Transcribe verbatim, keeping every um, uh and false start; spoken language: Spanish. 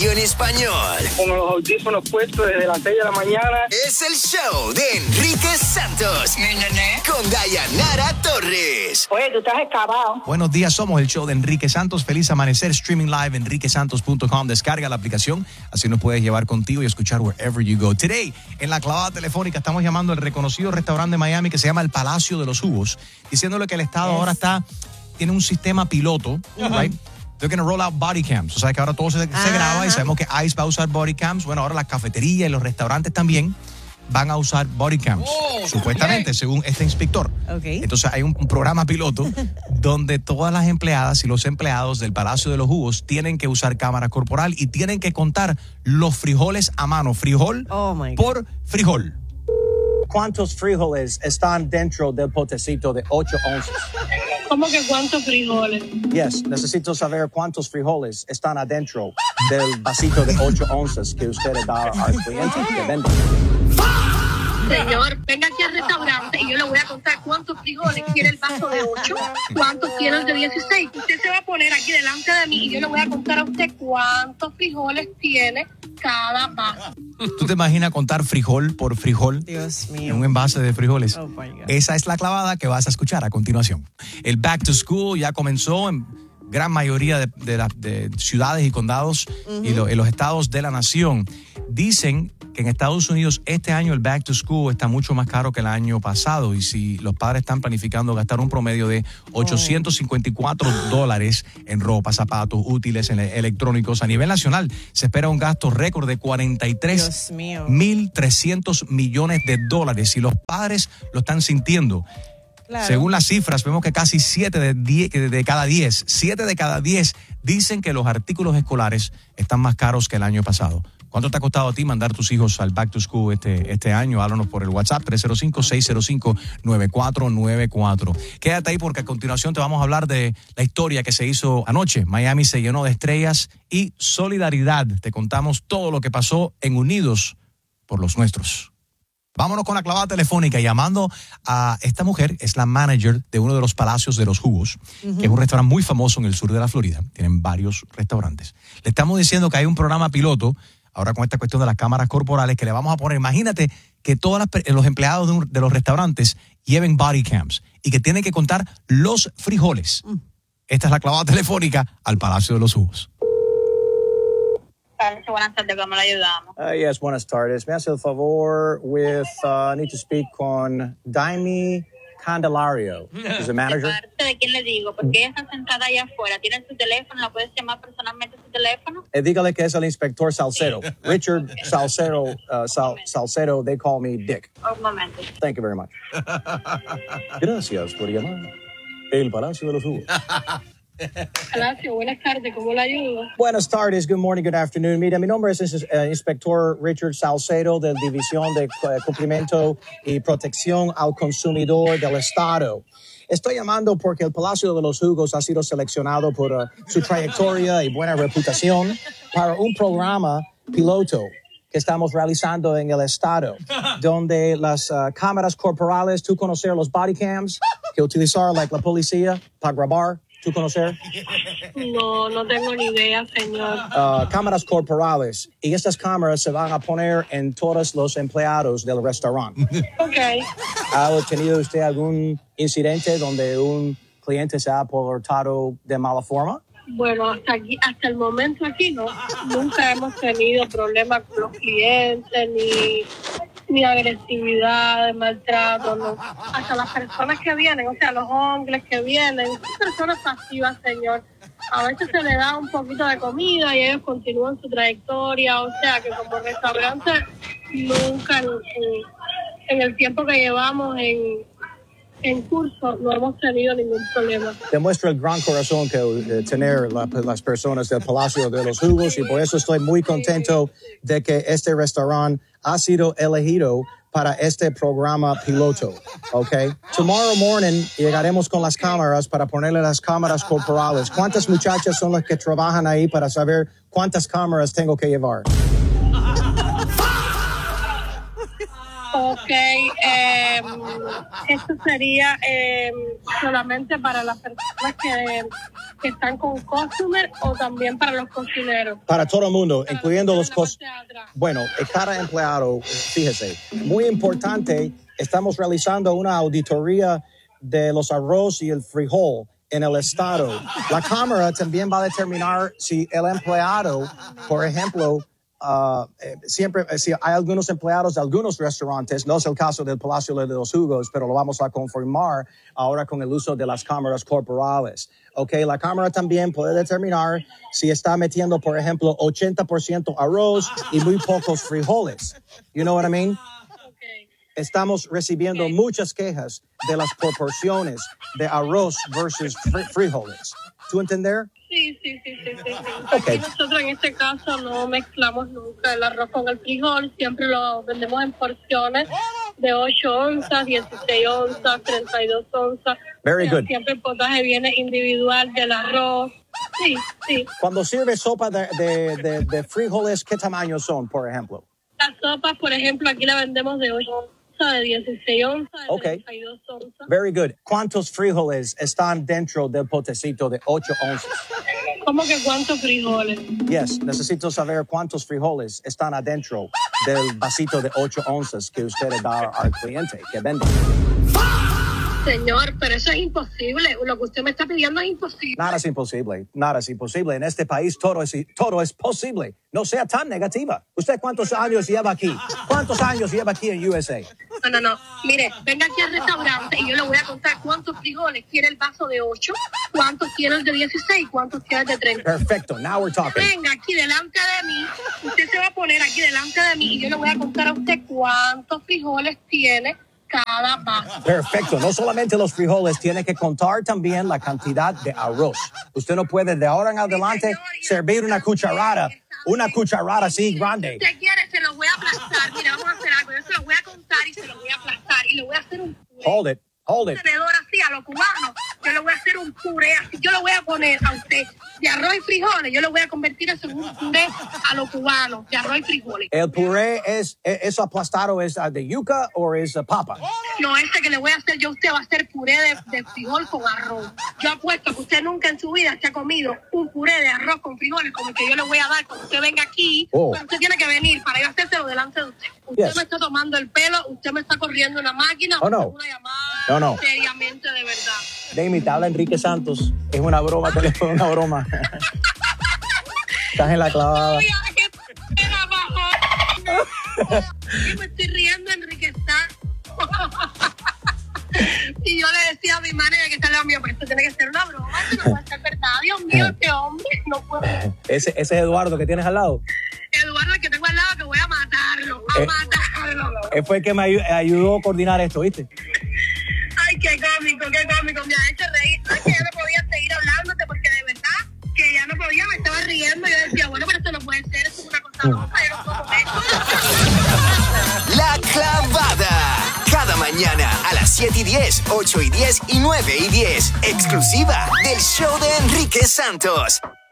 radio en español. Con los audífonos puestos desde las seis de la mañana. Es el show de Enrique Santos. Con Dayanara Torres. Oye, tú estás excavado. Buenos días, somos el show de Enrique Santos. Feliz amanecer, streaming live, enrique santos punto com. Descarga la aplicación, así nos puedes llevar contigo y escuchar wherever you go. Today, en la clavada telefónica, estamos llamando al reconocido restaurante de Miami que se llama el Palacio de los Jugos, diciéndole que el Estado yes. ahora está, tiene un sistema piloto, uh-huh. right? They're going to roll out body cams. O sea, que ahora todo se, se graba y sabemos que ICE va a usar body cams. Bueno, ahora las cafeterías y los restaurantes también van a usar body cams, oh, supuestamente, okay. según este inspector. Okay. Entonces hay un, un programa piloto donde todas las empleadas y los empleados del Palacio de los Jugos tienen que usar cámara corporal y tienen que contar los frijoles a mano, frijol oh por frijol. ¿Cuántos frijoles están dentro del potecito de ocho onzas? ¿Cómo que cuántos frijoles? Yes, necesito saber cuántos frijoles están adentro del vasito de ocho onzas que usted da al cliente que vende. Señor, venga aquí al restaurante y yo le voy a contar cuántos frijoles quiere el vaso de ocho, cuántos quiere el de dieciséis. Usted se va a poner aquí delante de mí y yo le voy a contar a usted cuántos frijoles tiene cada vaso. ¿Tú te imaginas contar frijol por frijol? Dios mío. En un envase de frijoles. Oh my God. Esa es la clavada que vas a escuchar a continuación. El Back to School ya comenzó en gran mayoría de, de, la, de ciudades y condados uh-huh. y lo, en los estados de la nación. Dicen que en Estados Unidos este año el Back to School está mucho más caro que el año pasado y si los padres están planificando gastar un promedio de ochocientos cincuenta y cuatro dólares en ropa, zapatos, útiles, en electrónicos, a nivel nacional se espera un gasto récord de cuarenta y tres mil trescientos millones de dólares y los padres lo están sintiendo. Claro. Según las cifras, vemos que casi siete de, diez, de cada diez, siete de cada diez dicen que los artículos escolares están más caros que el año pasado. ¿Cuánto te ha costado a ti mandar tus hijos al Back to School este, este año? Háblanos por el WhatsApp tres cero cinco, seis cero cinco, nueve cuatro nueve cuatro. Quédate ahí porque a continuación te vamos a hablar de la historia que se hizo anoche. Miami se llenó de estrellas y solidaridad. Te contamos todo lo que pasó en Unidos por los Nuestros. Vámonos con la clavada telefónica llamando a esta mujer, es la manager de uno de los Palacios de los Jugos, uh-huh. que es un restaurante muy famoso en el sur de la Florida. Tienen varios restaurantes. Le estamos diciendo que hay un programa piloto ahora con esta cuestión de las cámaras corporales que le vamos a poner. Imagínate que todos los empleados de, un, de los restaurantes lleven body cams y que tienen que contar los frijoles. Mm. Esta es la clavada telefónica al Palacio de los Jugos. Buenas tardes, ¿cómo le ayudamos? Uh, yes, buenas tardes. Me hace el favor with, uh, I need to speak con Daimi Candelario. Is the manager? ¿De parte de quién le digo? Porque ella está sentada allá afuera. ¿Tiene su teléfono? ¿La puedes llamar personalmente su teléfono? Eh, dígale que es el inspector Salcedo. Richard Salcedo, uh, Sal, Salcedo, they call me Dick. Un momento. Thank you very much. Gracias por llamar. El Palacio de los Jugos. Palacio, buenas tardes, ¿cómo le ayudo? Buenas tardes, good morning, good afternoon. Mira, mi nombre es uh, Inspector Richard Salcedo de la División de uh, Cumplimiento y Protección al Consumidor del Estado. Estoy llamando porque el Palacio de los Jugos ha sido seleccionado por uh, su trayectoria y buena reputación para un programa piloto que estamos realizando en el estado, donde las uh, cámaras corporales, tú conocer los body cams que utilizar like, la policía para grabar. ¿Tú conocer? No, no tengo ni idea, señor. Uh, cámaras corporales. Y estas cámaras se van a poner en todos los empleados del restaurante. Ok. ¿Ha tenido usted algún incidente donde un cliente se ha portado de mala forma? Bueno, hasta aquí, hasta el momento aquí no. Nunca hemos tenido problemas con los clientes, ni, ni agresividad, maltrato, no. Hasta las personas que vienen, o sea, los hombres que vienen, son personas pasivas, señor. A veces se les da un poquito de comida y ellos continúan su trayectoria, o sea, que como restaurante nunca en, en, en el tiempo que llevamos en... en curso no hemos tenido ningún problema. Demuestra el gran corazón que eh, tener la, las personas del Palacio de los Jugos y por eso estoy muy contento de que este restaurante ha sido elegido para este programa piloto, ¿ok? Tomorrow morning llegaremos con las cámaras para ponerle las cámaras corporales. ¿Cuántas muchachas son las que trabajan ahí para saber cuántas cámaras tengo que llevar? Ok, eh, esto sería eh, solamente para las personas que que están con customer o también para los cocineros. Para todo el mundo, Para incluyendo los la cos... parte de atrás. Bueno, cada empleado, fíjese, muy importante, estamos realizando una auditoría de los arroz y el frijol en el estado. La Cámara también va a determinar si el empleado, por ejemplo, uh, eh, siempre, eh, si hay algunos empleados de algunos restaurantes, no es el caso del Palacio de los Jugos, pero lo vamos a confirmar ahora con el uso de las cámaras corporales. Okay, la Cámara también puede determinar si está metiendo, por ejemplo, ochenta por ciento arroz y muy pocos frijoles. You know what I mean? Okay. Estamos recibiendo Okay. muchas quejas de las proporciones de arroz versus fr- frijoles. ¿Tú entender? Sí, sí, sí, sí, sí, sí. Okay. Aquí nosotros en este caso no mezclamos nunca el arroz con el frijol, siempre lo vendemos en porciones de ocho onzas, dieciséis onzas, treinta y dos onzas. Very O sea, good. siempre el potaje viene individual del arroz. Sí, sí. Cuando sirve sopa de, de, de, de frijoles, ¿qué tamaño son, por ejemplo? Las sopas, por ejemplo, aquí la vendemos de ocho onzas, de dieciséis onzas, de Okay. treinta y dos onzas. Very good. ¿Cuántos frijoles están dentro del potecito de ocho onzas? ¿Cómo que cuántos frijoles? Yes, necesito saber cuántos frijoles están adentro del vasito de ocho onzas que usted da al cliente que vende. Señor, pero eso es imposible. Lo que usted me está pidiendo es imposible. Nada es imposible, nada es imposible. En este país todo es, todo es posible. No sea tan negativa. ¿Usted cuántos años lleva aquí? ¿Cuántos años lleva aquí en U S A? No, no, no. Mire, venga aquí al restaurante y yo le voy a contar cuántos frijoles quiere el vaso de ocho, cuántos quiere el de dieciséis, cuántos quiere el de treinta. Perfecto, now we're talking. Venga aquí delante de mí, usted se va a poner aquí delante de mí y yo le voy a contar a usted cuántos frijoles tiene cada vaso. Perfecto, no solamente los frijoles, tiene que contar también la cantidad de arroz. Usted no puede de ahora en adelante servir una cucharada, una cucharada así grande. Si usted quiere, se los voy a aplastar. Mira, vamos a hacer algo. Yo se los voy a contar y se los voy a aplastar y le voy a hacer un puré. Hold it, hold it. Tenedor así a los cubanos. Yo le voy a hacer un puré así. Yo le voy a poner a usted de arroz y frijoles. Yo le voy a convertir eso en un puré a los cubanos de arroz y frijoles. ¿El puré es, es aplastado, es uh, de yuca o es uh, papa? No, este que le voy a hacer yo a usted va a ser puré de, de frijol con arroz. Yo apuesto que usted nunca en su vida se ha comido un puré de arroz con frijoles como el que yo le voy a dar cuando usted venga aquí. Oh. Pero usted tiene que venir para yo hacérselo delante de usted. Usted Yes. me está tomando el pelo, usted me está corriendo una máquina. Oh, no. o una llamada No, no. seriamente de verdad. Dame, te habla Enrique Santos. Es una broma, teléfono, una broma. Estás en la clavada. Oye, ¿qué pena, bajo? Yo me estoy riendo, Enrique está. Y yo le decía a mi manager que está al lado mío, pero esto tiene que ser una broma, esto no puede ser verdad. Dios mío, este hombre no puede. Ese, ese es Eduardo que tienes al lado. Eduardo, el que tengo al lado, que voy a matarlo, a Eh. matarlo. Él fue el que me ayu- ayudó a coordinar esto, ¿viste? Ay, qué cómico, qué cómico, me ha hecho reír. Ay, que ya no podía seguir hablándote porque de verdad que ya no podía, me estaba riendo. Yo decía, bueno, pero esto no puede ser, esto es una cosa loca, yo no puedo con esto. La Clavada. Cada mañana a las siete y diez, ocho y diez y nueve y diez. Exclusiva del show de Enrique Santos.